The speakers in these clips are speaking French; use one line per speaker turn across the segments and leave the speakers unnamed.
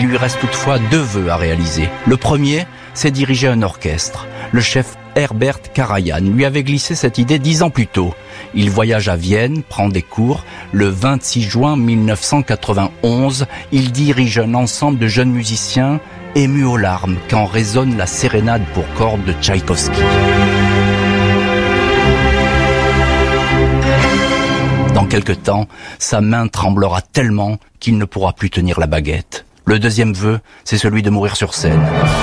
Il lui reste toutefois 2 vœux à réaliser. Le premier, c'est diriger un orchestre. Le chef Herbert Karajan lui avait glissé cette idée 10 ans plus tôt. Il voyage à Vienne, prend des cours. Le 26 juin 1991, il dirige un ensemble de jeunes musiciens émus aux larmes quand résonne la sérénade pour cordes de Tchaïkovski. Dans quelque temps, sa main tremblera tellement qu'il ne pourra plus tenir la baguette. Le deuxième vœu, c'est celui de mourir sur scène.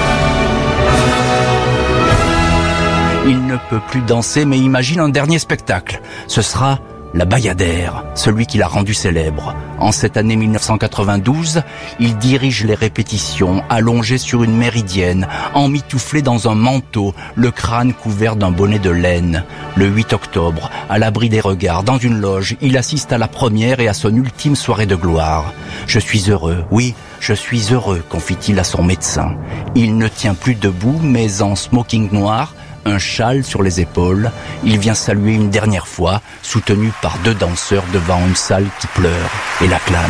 Il ne peut plus danser, mais imagine un dernier spectacle. Ce sera la Bayadère, celui qui l'a rendu célèbre. En cette année 1992, il dirige les répétitions, allongé sur une méridienne, emmitouflé dans un manteau, le crâne couvert d'un bonnet de laine. Le 8 octobre, à l'abri des regards, dans une loge, il assiste à la première et à son ultime soirée de gloire. « Je suis heureux, oui, je suis heureux », confie-t-il à son médecin. Il ne tient plus debout, mais en smoking noir, un châle sur les épaules, il vient saluer une dernière fois, soutenu par 2 danseurs devant une salle qui pleure et l'acclame.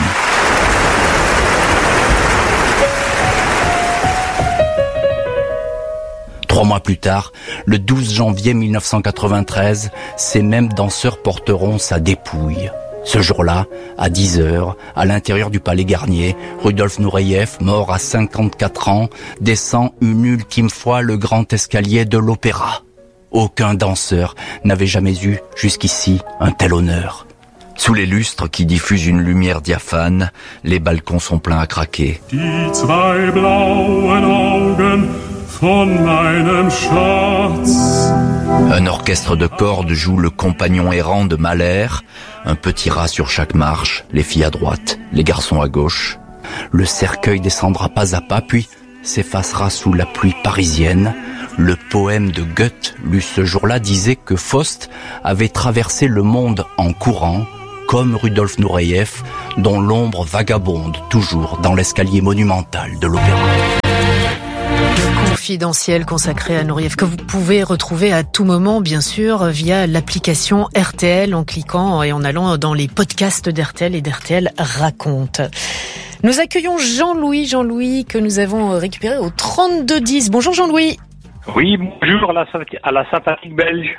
Trois mois plus tard, le 12 janvier 1993, ces mêmes danseurs porteront sa dépouille. Ce jour-là, à 10h, à l'intérieur du Palais Garnier, Rudolf Nureyev, mort à 54 ans, descend une ultime fois le grand escalier de l'opéra. Aucun danseur n'avait jamais eu jusqu'ici un tel honneur. Sous les lustres qui diffusent une lumière diaphane, les balcons sont pleins à craquer. Die zwei blauen Augen von meinem Schatz. Un orchestre de cordes joue le compagnon errant de Mahler, un petit rat sur chaque marche, les filles à droite, les garçons à gauche. Le cercueil descendra pas à pas, puis s'effacera sous la pluie parisienne. Le poème de Goethe, lu ce jour-là, disait que Faust avait traversé le monde en courant, comme Rudolf Nureyev, dont l'ombre vagabonde toujours dans l'escalier monumental de l'opéra.
Confidentiel consacré à Nureyev, que vous pouvez retrouver à tout moment, bien sûr, via l'application RTL, en cliquant et en allant dans les podcasts d'RTL et d'RTL Raconte. Nous accueillons Jean-Louis que nous avons récupéré au 3210. Bonjour Jean-Louis.
Oui, bonjour à la sympathique belge.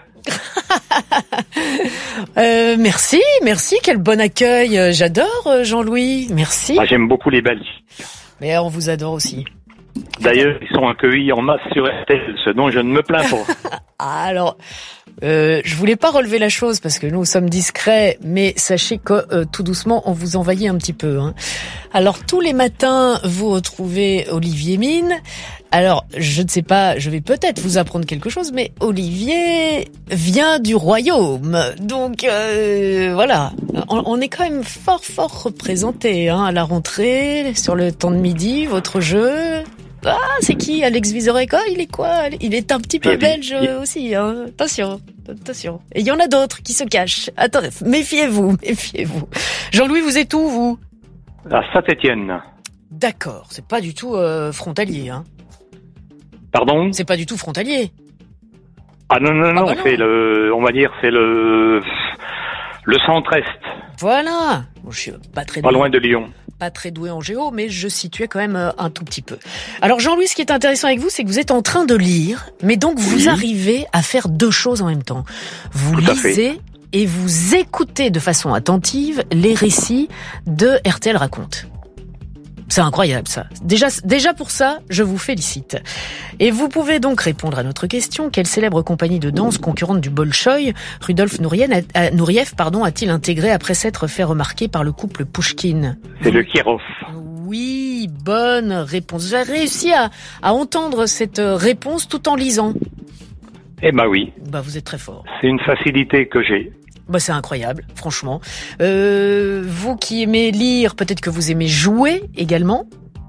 Merci, quel bon accueil. J'adore Jean-Louis, merci.
Ah, j'aime beaucoup les Belges.
Mais on vous adore aussi.
D'ailleurs, ils sont accueillis en masse sur RTL, ce dont je ne me plains pas.
Alors, je voulais pas relever la chose parce que nous sommes discrets, mais sachez que tout doucement, on vous envahit un petit peu. Hein. Alors, tous les matins, vous retrouvez Olivier Mine. Alors, je ne sais pas, je vais peut-être vous apprendre quelque chose, mais Olivier vient du royaume. Donc, voilà, on est quand même fort représenté hein, à la rentrée, sur le temps de midi, votre jeu. Ah, c'est qui Alex Vizorek? Il est quoi? Il est un petit peu belge aussi, hein. Attention. Et il y en a d'autres qui se cachent. Attendez, méfiez-vous. Jean-Louis, vous êtes où, vous?
À Saint-Étienne.
D'accord, c'est pas du tout frontalier, hein.
Pardon?
C'est pas du tout frontalier.
Ah non, bah non. C'est le centre-est.
Voilà. Bon, je suis
pas loin de Lyon.
Pas très doué en géo, mais je situais quand même un tout petit peu. Alors Jean-Louis, ce qui est intéressant avec vous, c'est que vous êtes en train de lire, mais donc vous arrivez à faire 2 choses en même temps. Vous lisez et vous écoutez de façon attentive les récits de RTL Raconte. C'est incroyable ça. Déjà pour ça, je vous félicite. Et vous pouvez donc répondre à notre question. Quelle célèbre compagnie de danse concurrente du Bolchoï Rudolf Nureyev a-t-il intégré après s'être fait remarquer par le couple Pouchkine?
C'est le Kirov.
Oui, bonne réponse. Vous avez réussi à entendre cette réponse tout en lisant?
Eh ben oui.
Bah vous êtes très fort.
C'est une facilité que j'ai.
Bah c'est incroyable, franchement. Vous qui aimez lire, peut-être que vous aimez jouer également?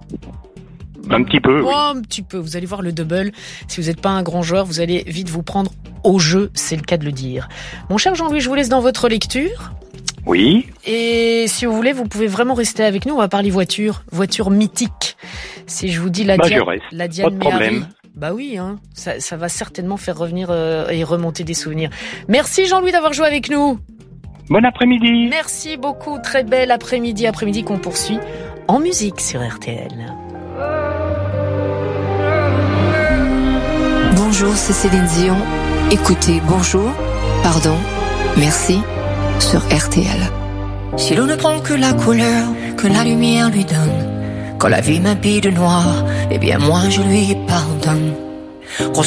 Un petit peu, oui.
Un petit peu, vous allez voir le double. Si vous n'êtes pas un grand joueur, vous allez vite vous prendre au jeu, c'est le cas de le dire. Mon cher Jean-Louis, je vous laisse dans votre lecture.
Oui.
Et si vous voulez, vous pouvez vraiment rester avec nous, on va parler voiture mythique. Si je vous dis la Diane Méhari. Bah oui, hein, ça va certainement faire revenir et remonter des souvenirs. Merci Jean-Louis d'avoir joué avec nous.
Bon après-midi.
Merci beaucoup, très belle après-midi qu'on poursuit en musique sur RTL.
Bonjour, c'est Céline Dion. Écoutez Bonjour, pardon, merci sur RTL.
Si l'on ne prend que la couleur que la lumière lui donne, quand la vie m'habille de noir, eh bien moi je lui pardonne.